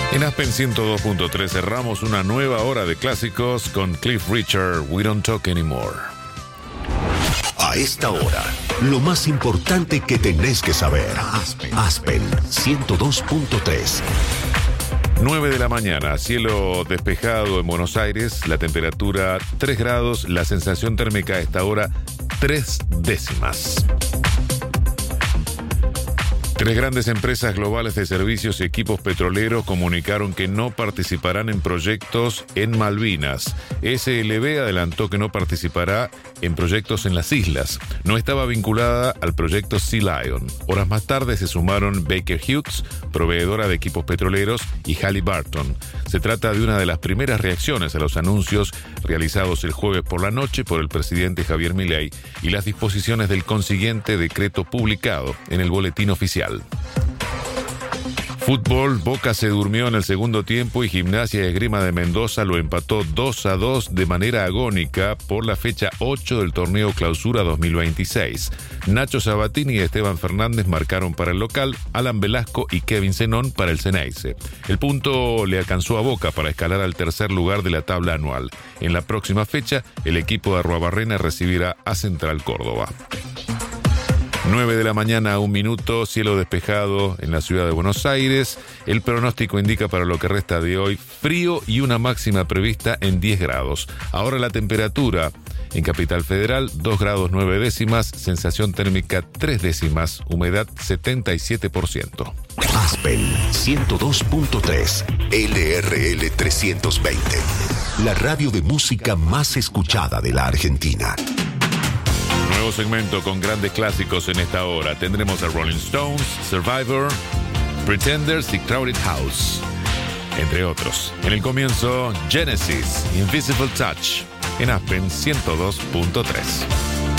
En Aspen 102.3 cerramos una nueva hora de clásicos con Cliff Richard, We Don't Talk Anymore. A esta hora, lo más importante que tenés que saber. Aspen 102.3. 9 de la mañana, cielo despejado en Buenos Aires, la temperatura 3 grados, la sensación térmica a esta hora 3 décimas. Tres grandes empresas globales de servicios y equipos petroleros comunicaron que no participarán en proyectos en Malvinas. SLB adelantó que no participará en proyectos en las islas. No estaba vinculada al proyecto Sea Lion. Horas más tarde se sumaron Baker Hughes, proveedora de equipos petroleros, y Halliburton. Se trata de una de las primeras reacciones a los anuncios realizados el jueves por la noche por el presidente Javier Milei y las disposiciones del consiguiente decreto publicado en el boletín oficial. Fútbol, Boca se durmió en el segundo tiempo y Gimnasia y Esgrima de Mendoza lo empató 2-2 de manera agónica por la fecha 8 del torneo Clausura 2026. Nacho Sabatini y Esteban Fernández marcaron para el local, Alan Velasco y Kevin Zenón para el Ceneice. El punto le alcanzó a Boca para escalar al tercer lugar de la tabla anual. En la próxima fecha, el equipo de Arruabarrena recibirá a Central Córdoba. 9 de la mañana, 1 minuto, cielo despejado en la ciudad de Buenos Aires. El pronóstico indica para lo que resta de hoy frío y una máxima prevista en 10 grados. Ahora la temperatura en Capital Federal, 2 grados 9 décimas, sensación térmica 3 décimas, humedad 77%. Aspen 102.3, LRL 320, la radio de música más escuchada de la Argentina. Nuevo segmento con grandes clásicos en esta hora. Tendremos a Rolling Stones, Survivor, Pretenders y Crowded House, entre otros. En el comienzo, Genesis, Invisible Touch, en Aspen 102.3.